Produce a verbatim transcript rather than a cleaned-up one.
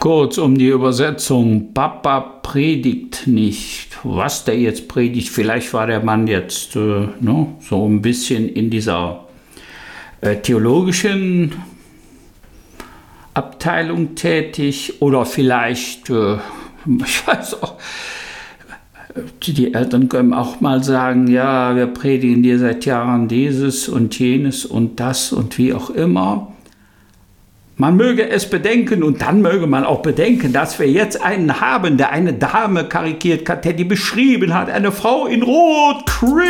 Kurz um die Übersetzung, Papa predigt nicht. Was der jetzt predigt, vielleicht war der Mann jetzt äh, ne, so ein bisschen in dieser äh, theologischen Abteilung tätig oder vielleicht, äh, ich weiß auch, die Eltern können auch mal sagen, ja, wir predigen dir seit Jahren dieses und jenes und das und wie auch immer. Man möge es bedenken und dann möge man auch bedenken, dass wir jetzt einen haben, der eine Dame karikiert hat, der die beschrieben hat, eine Frau in Rot,